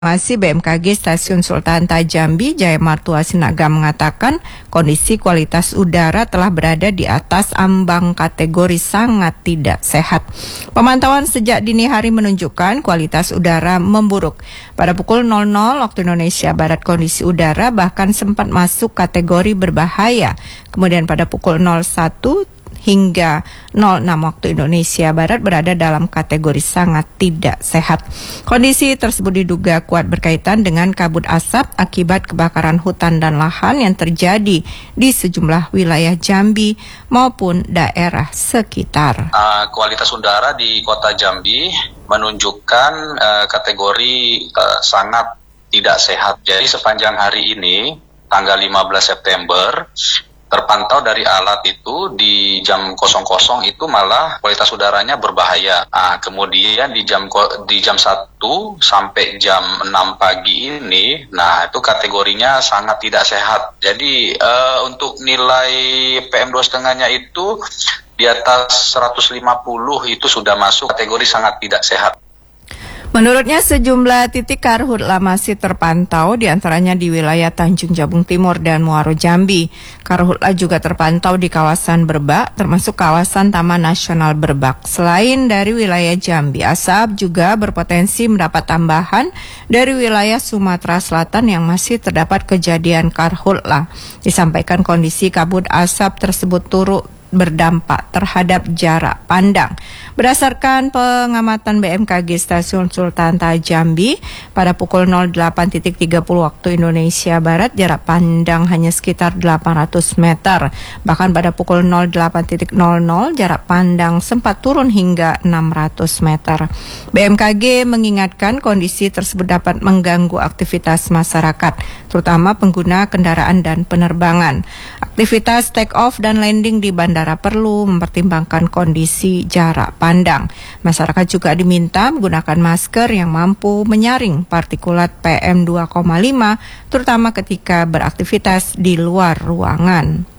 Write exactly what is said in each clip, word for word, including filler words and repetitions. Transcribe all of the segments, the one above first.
Masih B M K G Stasiun Sultan Tajambi, Jaya Martua Sinaga mengatakan kondisi kualitas udara telah berada di atas ambang kategori sangat tidak sehat. Pemantauan sejak dini hari menunjukkan kualitas udara memburuk. Pada pukul nol nol waktu Indonesia Barat kondisi udara bahkan sempat masuk kategori berbahaya. Kemudian pada pukul nol satu hingga nol enam waktu Indonesia Barat berada dalam kategori sangat tidak sehat. Kondisi tersebut diduga kuat berkaitan dengan kabut asap akibat kebakaran hutan dan lahan yang terjadi di sejumlah wilayah Jambi maupun daerah sekitar. Uh, kualitas udara di kota Jambi menunjukkan uh, kategori uh, sangat tidak sehat. Jadi sepanjang hari ini, tanggal lima belas September, terpantau dari alat itu di jam kosong kosong itu malah kualitas udaranya berbahaya. Nah, kemudian di jam di jam satu sampai jam enam pagi ini, nah itu kategorinya sangat tidak sehat. Jadi uh, untuk nilai P M dua koma lima-nya itu di atas seratus lima puluh itu sudah masuk kategori sangat tidak sehat. Menurutnya sejumlah titik karhutla masih terpantau, diantaranya di wilayah Tanjung Jabung Timur dan Muaro Jambi. Karhutla juga terpantau di kawasan Berbak, termasuk kawasan Taman Nasional Berbak. Selain dari wilayah Jambi, asap juga berpotensi mendapat tambahan dari wilayah Sumatera Selatan yang masih terdapat kejadian karhutla. Disampaikan kondisi kabut asap tersebut turut berdampak terhadap jarak pandang. Berdasarkan pengamatan B M K G Stasiun Sultan Tajambi, pada pukul nol delapan tiga puluh waktu Indonesia Barat, jarak pandang hanya sekitar delapan ratus meter. Bahkan pada pukul nol delapan nol nol, jarak pandang sempat turun hingga enam ratus meter. B M K G mengingatkan kondisi tersebut dapat mengganggu aktivitas masyarakat, terutama pengguna kendaraan dan penerbangan. Aktivitas take off dan landing di bandara perlu mempertimbangkan kondisi jarak pandang. Masyarakat juga diminta menggunakan masker yang mampu menyaring partikulat P M dua koma lima, terutama ketika beraktivitas di luar ruangan.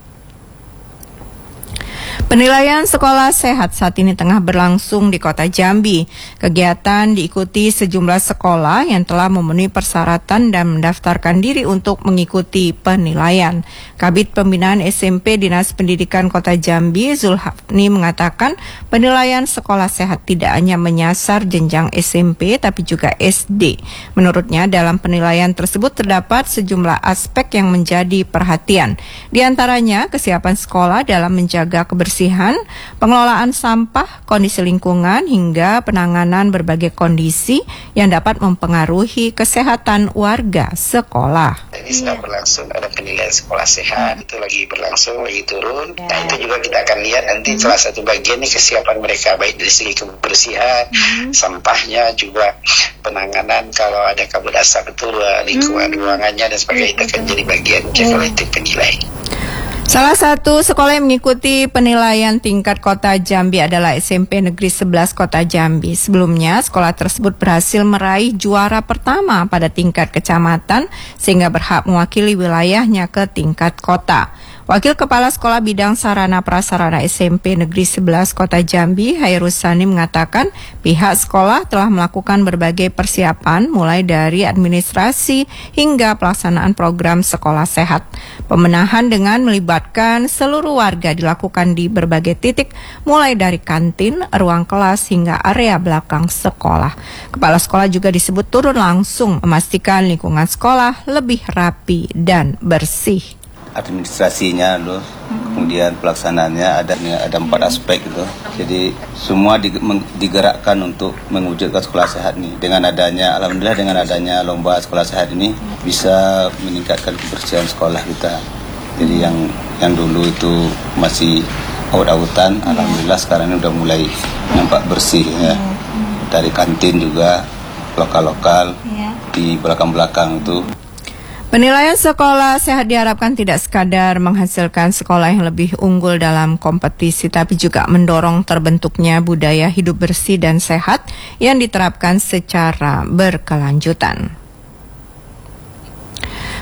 Penilaian sekolah sehat saat ini tengah berlangsung di kota Jambi. Kegiatan diikuti sejumlah sekolah yang telah memenuhi persyaratan dan mendaftarkan diri untuk mengikuti penilaian. Kabid Pembinaan S M P Dinas Pendidikan Kota Jambi, Zulhafni, mengatakan penilaian sekolah sehat tidak hanya menyasar jenjang S M P tapi juga S D. Menurutnya dalam penilaian tersebut terdapat sejumlah aspek yang menjadi perhatian. Di antaranya kesiapan sekolah dalam menjaga kebersihan, pengelolaan sampah, kondisi lingkungan, hingga penanganan berbagai kondisi yang dapat mempengaruhi kesehatan warga sekolah. Ini sedang berlangsung, ada penilaian sekolah sehat, itu lagi berlangsung, lagi turun. Nah itu juga kita akan lihat nanti salah satu bagian ini kesiapan mereka, baik dari segi kebersihan, hmm. sampahnya, juga penanganan kalau ada kabut asap itu lingkungan hmm. ruangannya dan sebagainya, itu akan jadi bagian hmm. kolektif penilai. Salah satu sekolah yang mengikuti penilaian tingkat Kota Jambi adalah S M P Negeri sebelas Kota Jambi. Sebelumnya, sekolah tersebut berhasil meraih juara pertama pada tingkat kecamatan sehingga berhak mewakili wilayahnya ke tingkat kota. Wakil Kepala Sekolah Bidang Sarana Prasarana S M P Negeri sebelas Kota Jambi, Hairusani, mengatakan pihak sekolah telah melakukan berbagai persiapan mulai dari administrasi hingga pelaksanaan program sekolah sehat. Pemenahan dengan melibatkan seluruh warga dilakukan di berbagai titik, mulai dari kantin, ruang kelas, hingga area belakang sekolah. Kepala sekolah juga disebut turun langsung memastikan lingkungan sekolah lebih rapi dan bersih. Administrasinya loh, hmm. kemudian pelaksanaannya ada ada empat aspek gitu. Jadi semua digerakkan untuk mewujudkan sekolah sehat ini. Dengan adanya, alhamdulillah dengan adanya lomba sekolah sehat ini bisa meningkatkan kebersihan sekolah kita. Jadi yang yang dulu itu masih aut-autan, hmm. alhamdulillah sekarang ini udah mulai nampak bersih ya. Hmm. Dari kantin juga lokal-lokal yeah. di belakang-belakang itu. Penilaian sekolah sehat diharapkan tidak sekadar menghasilkan sekolah yang lebih unggul dalam kompetisi, tapi juga mendorong terbentuknya budaya hidup bersih dan sehat yang diterapkan secara berkelanjutan.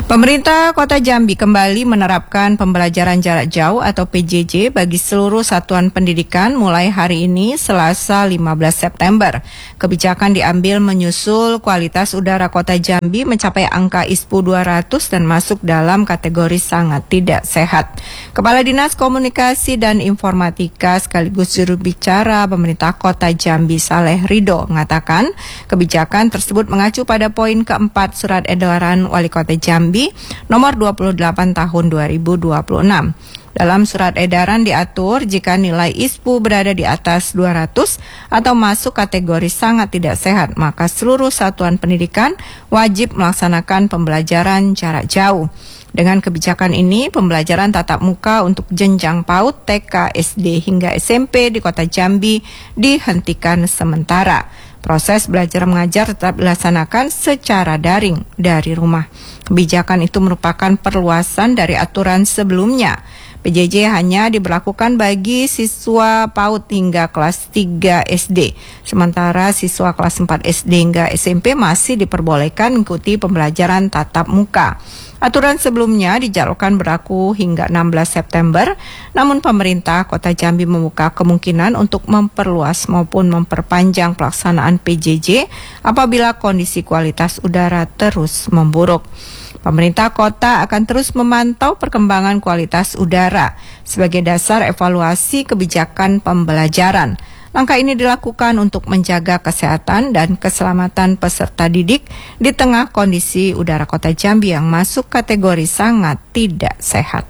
Pemerintah Kota Jambi kembali menerapkan pembelajaran jarak jauh atau P J J bagi seluruh satuan pendidikan mulai hari ini Selasa lima belas September. Kebijakan diambil menyusul kualitas udara Kota Jambi mencapai angka I S P U dua ratus dan masuk dalam kategori sangat tidak sehat. Kepala Dinas Komunikasi dan Informatika sekaligus juru bicara pemerintah Kota Jambi Saleh Ridho mengatakan kebijakan tersebut mengacu pada poin keempat Surat Edaran Wali Kota Jambi nomor dua puluh delapan tahun dua ribu dua puluh enam. Dalam surat edaran diatur jika nilai I S P U berada di atas dua ratus atau masuk kategori sangat tidak sehat, maka seluruh satuan pendidikan wajib melaksanakan pembelajaran jarak jauh. Dengan kebijakan ini, pembelajaran tatap muka untuk jenjang PAUD, T K, S D hingga S M P di Kota Jambi dihentikan sementara. Proses belajar mengajar tetap dilaksanakan secara daring dari rumah. Kebijakan itu merupakan perluasan dari aturan sebelumnya. P J J hanya diberlakukan bagi siswa PAUD hingga kelas tiga S D. Sementara siswa kelas empat S D hingga S M P masih diperbolehkan mengikuti pembelajaran tatap muka. Aturan sebelumnya dijadwalkan berlaku hingga enam belas September, namun pemerintah Kota Jambi membuka kemungkinan untuk memperluas maupun memperpanjang pelaksanaan P J J apabila kondisi kualitas udara terus memburuk. Pemerintah kota akan terus memantau perkembangan kualitas udara sebagai dasar evaluasi kebijakan pembelajaran. Langkah ini dilakukan untuk menjaga kesehatan dan keselamatan peserta didik di tengah kondisi udara Kota Jambi yang masuk kategori sangat tidak sehat.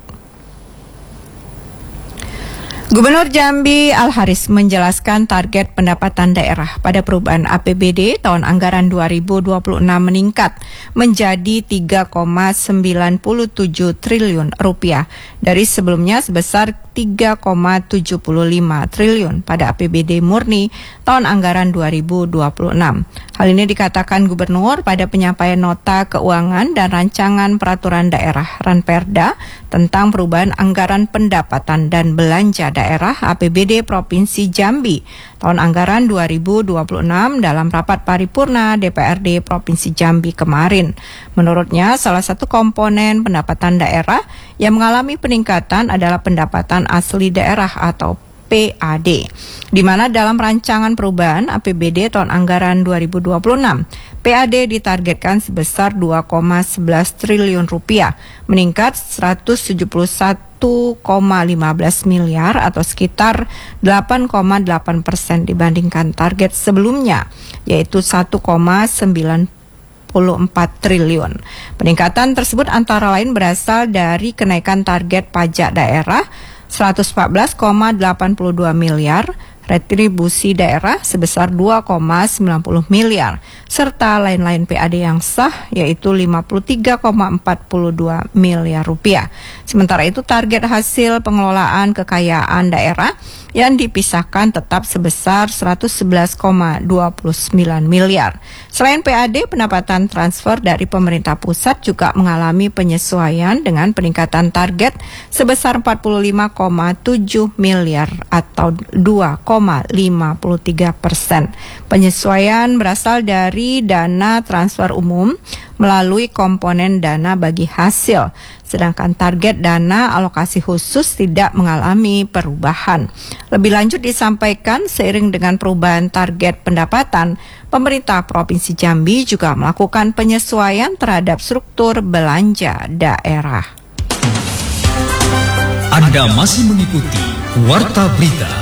Gubernur Jambi Al-Haris menjelaskan target pendapatan daerah pada perubahan A P B D tahun anggaran dua ribu dua puluh enam meningkat menjadi tiga koma sembilan tujuh triliun rupiah dari sebelumnya sebesar tiga koma tujuh lima triliun pada A P B D murni tahun anggaran dua ribu dua puluh enam. Hal ini dikatakan Gubernur pada penyampaian nota keuangan dan rancangan peraturan daerah Ranperda tentang perubahan anggaran pendapatan dan belanja daerah A P B D Provinsi Jambi tahun anggaran dua ribu dua puluh enam dalam rapat paripurna D P R D Provinsi Jambi kemarin. Menurutnya, salah satu komponen pendapatan daerah yang mengalami peningkatan adalah pendapatan asli daerah atau P A D, di mana dalam rancangan perubahan A P B D tahun anggaran dua ribu dua puluh enam, P A D ditargetkan sebesar dua koma sebelas triliun rupiah, meningkat seratus tujuh puluh satu koma lima belas miliar atau sekitar delapan koma delapan persen dibandingkan target sebelumnya, yaitu satu koma sembilan empat triliun. Peningkatan tersebut antara lain berasal dari kenaikan target pajak daerah seratus empat belas koma delapan dua miliar, retribusi daerah sebesar dua koma sembilan nol miliar, serta lain-lain P A D yang sah yaitu lima puluh tiga koma empat dua miliar rupiah. Sementara itu target hasil pengelolaan kekayaan daerah yang dipisahkan tetap sebesar seratus sebelas koma dua sembilan miliar. Selain P A D, pendapatan transfer dari pemerintah pusat juga mengalami penyesuaian dengan peningkatan target sebesar empat puluh lima koma tujuh miliar atau dua koma lima tiga persen. Penyesuaian berasal dari dana transfer umum melalui komponen dana bagi hasil, sedangkan target dana alokasi khusus tidak mengalami perubahan. Lebih lanjut disampaikan, seiring dengan perubahan target pendapatan, pemerintah Provinsi Jambi juga melakukan penyesuaian terhadap struktur belanja daerah. Anda masih mengikuti Warta Berita.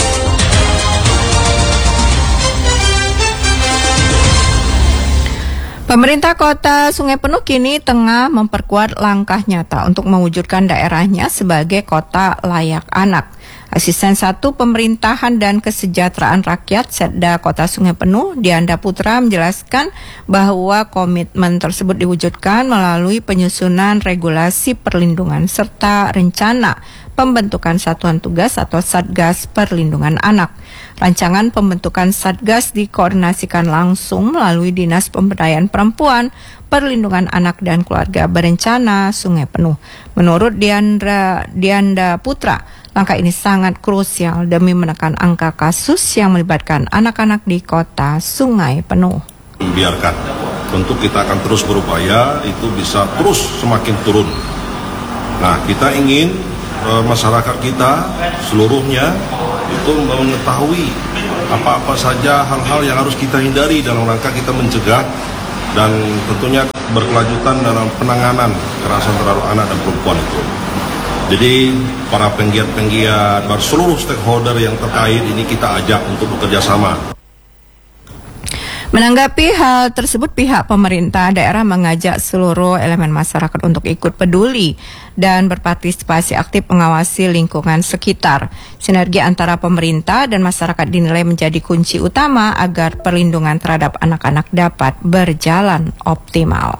Pemerintah Kota Sungai Penuh kini tengah memperkuat langkah nyata untuk mewujudkan daerahnya sebagai kota layak anak. Asisten satu Pemerintahan dan Kesejahteraan Rakyat Setda Kota Sungai Penuh, Dianda Putra, menjelaskan bahwa komitmen tersebut diwujudkan melalui penyusunan regulasi perlindungan serta rencana pembentukan satuan tugas atau Satgas Perlindungan Anak. Rancangan pembentukan Satgas dikoordinasikan langsung melalui Dinas Pemberdayaan Perempuan, Perlindungan Anak dan Keluarga Berencana Sungai Penuh. Menurut Diandra, Dianda Putra, langkah ini sangat krusial demi menekan angka kasus yang melibatkan anak-anak di Kota Sungai Penuh. Biarkan tentu kita akan terus berupaya itu bisa terus semakin turun. Nah, kita ingin e, masyarakat kita seluruhnya itu mengetahui apa-apa saja hal-hal yang harus kita hindari dalam rangka kita mencegah dan tentunya berkelanjutan dalam penanganan kekerasan terhadap anak dan perempuan itu. Jadi para penggiat-penggiat, seluruh stakeholder yang terkait ini kita ajak untuk bekerja sama. Menanggapi hal tersebut, pihak pemerintah daerah mengajak seluruh elemen masyarakat untuk ikut peduli dan berpartisipasi aktif mengawasi lingkungan sekitar. Sinergi antara pemerintah dan masyarakat dinilai menjadi kunci utama agar perlindungan terhadap anak-anak dapat berjalan optimal.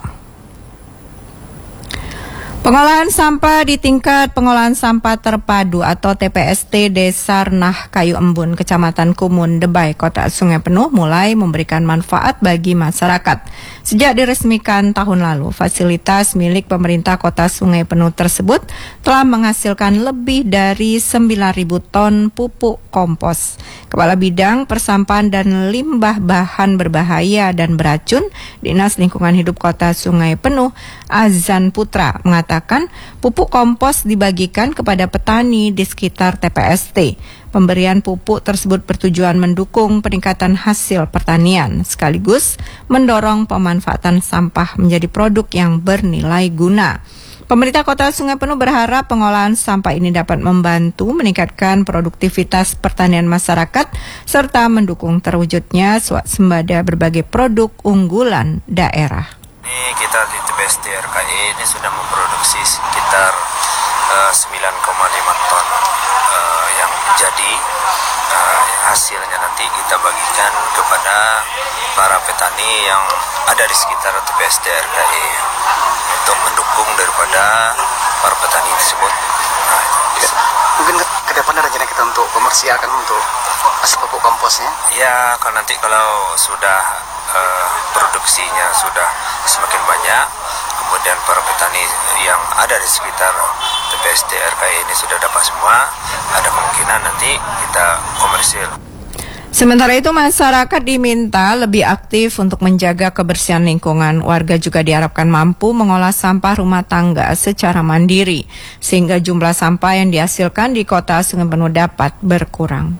Pengolahan sampah di tingkat pengolahan sampah terpadu atau T P S T Desa Renah Kayu Embun, Kecamatan Kumun, Debai, Kota Sungai Penuh mulai memberikan manfaat bagi masyarakat. Sejak diresmikan tahun lalu, fasilitas milik pemerintah Kota Sungai Penuh tersebut telah menghasilkan lebih dari sembilan ribu ton pupuk kompos. Kepala Bidang Persampahan dan Limbah Bahan Berbahaya dan Beracun, Dinas Lingkungan Hidup Kota Sungai Penuh, Azan Putra, mengatakan pupuk kompos dibagikan kepada petani di sekitar T P S T. Pemberian pupuk tersebut bertujuan mendukung peningkatan hasil pertanian, sekaligus mendorong pemanfaatan sampah menjadi produk yang bernilai guna. Pemerintah Kota Sungai Penuh berharap pengolahan sampah ini dapat membantu meningkatkan produktivitas pertanian masyarakat serta mendukung terwujudnya swasembada berbagai produk unggulan daerah. Ini kita di T P S T R K I ini sudah memproduksi sekitar uh, sembilan koma lima ton uh, yang menjadi uh, hasilnya nanti kita bagikan kepada para petani yang ada di sekitar T P S T R K I untuk mendukung daripada para petani tersebut. Nah, ya, mungkin ke depan ada rencana kita untuk komersialkan untuk hasil pupuk komposnya? Ya, kalau nanti kalau sudah uh, produksinya sudah semakin banyak, kemudian para petani yang ada di sekitar T P S T R K I ini sudah dapat semua, ada kemungkinan nanti kita komersil. Sementara itu, masyarakat diminta lebih aktif untuk menjaga kebersihan lingkungan. Warga juga diharapkan mampu mengolah sampah rumah tangga secara mandiri, sehingga jumlah sampah yang dihasilkan di Kota Sungai Penuh dapat berkurang.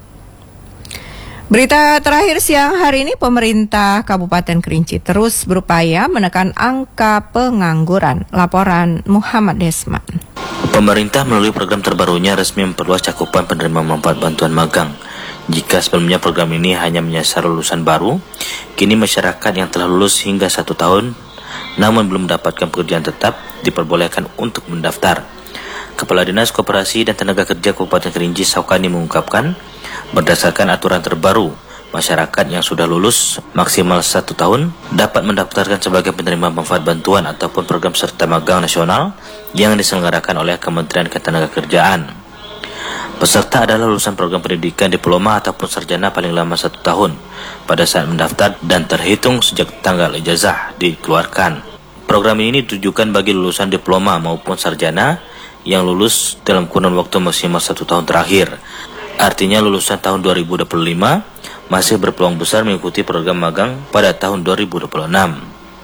Berita terakhir siang hari ini, pemerintah Kabupaten Kerinci terus berupaya menekan angka pengangguran. Laporan Muhammad Desman. Pemerintah melalui program terbarunya resmi memperluas cakupan penerima manfaat bantuan magang. Jika sebelumnya program ini hanya menyasar lulusan baru, kini masyarakat yang telah lulus hingga satu tahun namun belum mendapatkan pekerjaan tetap diperbolehkan untuk mendaftar. Kepala Dinas Koperasi dan Tenaga Kerja Kabupaten Kerinci Saukani mengungkapkan, berdasarkan aturan terbaru, masyarakat yang sudah lulus maksimal satu tahun dapat mendaftarkan sebagai penerima manfaat bantuan ataupun program serta magang nasional yang diselenggarakan oleh Kementerian Ketenagakerjaan. Peserta adalah lulusan program pendidikan diploma ataupun sarjana paling lama satu tahun pada saat mendaftar dan terhitung sejak tanggal ijazah dikeluarkan. Program ini ditujukan bagi lulusan diploma maupun sarjana yang lulus dalam kurun waktu maksimal satu tahun terakhir. Artinya lulusan tahun dua ribu dua puluh lima masih berpeluang besar mengikuti program magang pada tahun dua ribu dua puluh enam.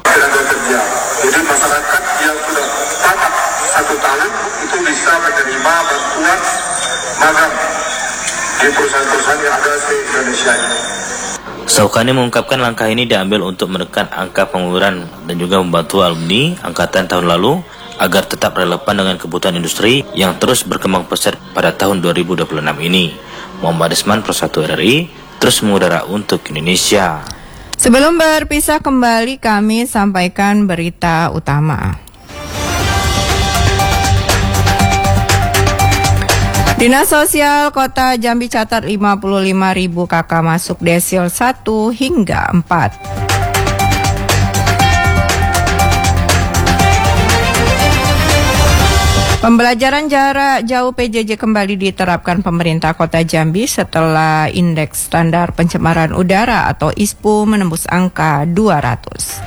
Jadi masyarakat yang sudah tamat satu tahun itu bisa menerima bantuan magang di perusahaan-perusahaan yang ada di Indonesia ini. Saukani mengungkapkan langkah ini diambil untuk menekan angka pengangguran dan juga membantu alumni angkatan tahun lalu agar tetap relevan dengan kebutuhan industri yang terus berkembang pesat pada tahun dua ribu dua puluh enam ini. Muhammad Desman, Pro satu R R I, terus mengudara untuk Indonesia. Sebelum berpisah kembali, kami sampaikan berita utama. Dinas Sosial Kota Jambi catat lima puluh lima ribu kakak masuk desil satu hingga empat. Pembelajaran jarak jauh P J J kembali diterapkan pemerintah Kota Jambi setelah indeks standar pencemaran udara atau I S P U menembus angka dua ratus.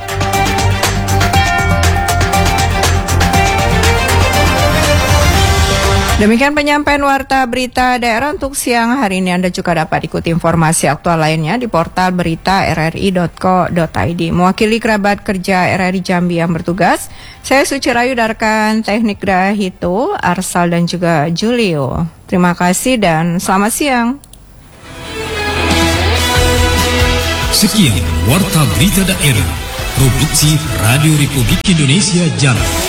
Demikian penyampaian warta berita daerah untuk siang hari ini. Anda juga dapat ikuti informasi aktual lainnya di portal berita r r i dot co dot i d. Mewakili kerabat kerja R R I Jambi yang bertugas, saya Suci Rayu dari rekan teknik Dahito, Arsal dan juga Julio. Terima kasih dan selamat siang. Sekian warta berita daerah, produksi Radio Republik Indonesia Jambi.